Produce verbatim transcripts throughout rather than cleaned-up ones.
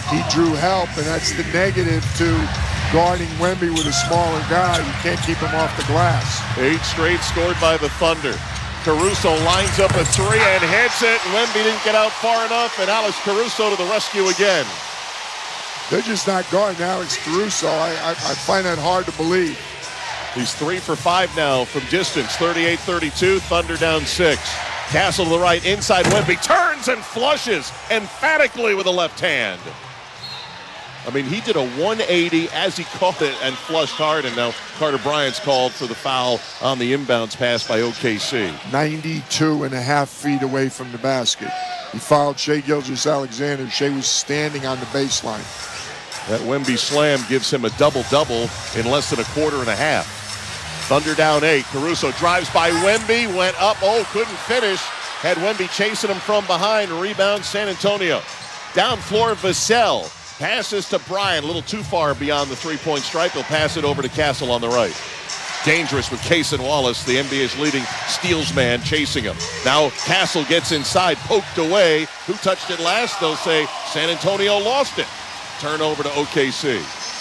he drew help, and that's the negative to guarding Wemby with a smaller guy. You can't keep him off the glass. Eight straight scored by the Thunder. Caruso lines up a three and hits it. Wemby didn't get out far enough, and Alex Caruso to the rescue again. They're just not guarding Alex Caruso. I, I, I find that hard to believe. He's three for five now from distance, thirty-eight thirty-two, Thunder down six. Castle to the right, inside Wemby, turns and flushes emphatically with the left hand. I mean, he did a one eighty as he caught it and flushed hard, and now Carter Bryant's called for the foul on the inbounds pass by O K C. ninety-two and a half feet away from the basket. He fouled Shai Gilgeous-Alexander. Shai was standing on the baseline. That Wemby slam gives him a double-double in less than a quarter and a half. Thunder down eight. Caruso drives by Wemby, went up, oh, couldn't finish. Had Wemby chasing him from behind. Rebound San Antonio. Down floor, Vassell. Passes to Bryant, a little too far beyond the three-point stripe. He'll pass it over to Castle on the right. Dangerous with Cason Wallace, the N B A's leading steals man, chasing him. Now Castle gets inside, poked away. Who touched it last? They'll say San Antonio lost it. Turnover to O K C.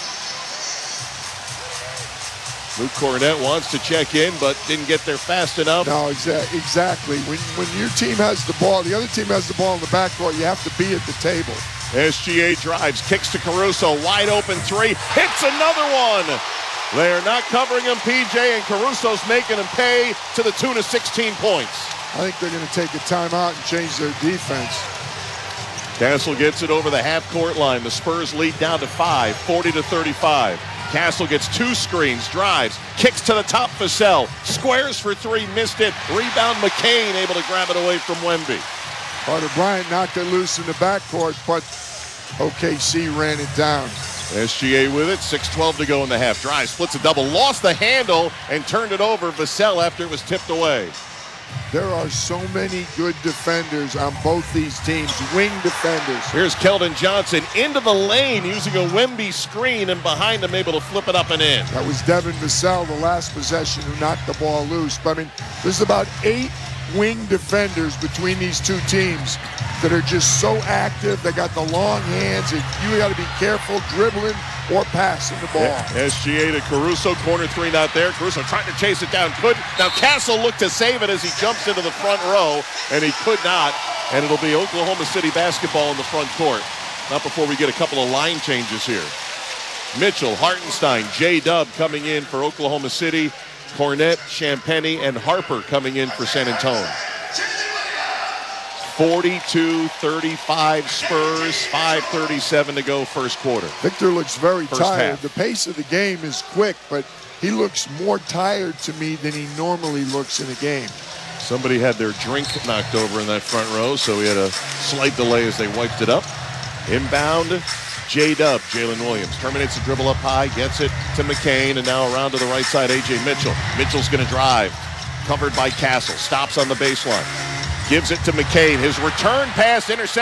Luke Cornett wants to check in, but didn't get there fast enough. No, exa exactly. When, when your team has the ball, the other team has the ball in the backcourt, you have to be at the table. S G A drives, kicks to Caruso, wide open three, hits another one. They're not covering him, P J, and Caruso's making him pay to the tune of sixteen points. I think they're going to take a timeout and change their defense. Castle gets it over the half-court line. The Spurs lead down to five, forty to thirty-five. Castle gets two screens, drives, kicks to the top, Vassell, squares for three, missed it. Rebound, McCain able to grab it away from Wemby. Carter Bryant knocked it loose in the backcourt, but O K C ran it down. S G A with it, six twelve to go in the half. Drive, splits a double, lost the handle, and turned it over. Vassell after it was tipped away. There are so many good defenders on both these teams, wing defenders. Here's Keldon Johnson into the lane using a Wemby screen, and behind him able to flip it up and in. That was Devin Vassell, the last possession, who knocked the ball loose. But I mean, there's about eight wing defenders between these two teams that are just so active. They got the long hands, and you got to be careful dribbling or passing the ball. Yeah, S G A to Caruso, corner three not there. Caruso trying to chase it down, could. Now Castle looked to save it as he jumps into the front row, and he could not. And it'll be Oklahoma City basketball in the front court. Not before we get a couple of line changes here. Mitchell, Hartenstein, J-Dub coming in for Oklahoma City. Cornett, Champagnie, and Harper coming in for San Antonio. forty-two thirty-five Spurs, five thirty-seven to go first quarter. Victor looks very First tired. half. The pace of the game is quick, but he looks more tired to me than he normally looks in a game. Somebody had their drink knocked over in that front row, so he had a slight delay as they wiped it up. Inbound, J-Dub, Jalen Williams. Terminates the dribble up high, gets it to McCain, and now around to the right side, A J Mitchell. Mitchell's going to drive. Covered by Castle. Stops on the baseline. Gives it to McCain. His return pass intercepted.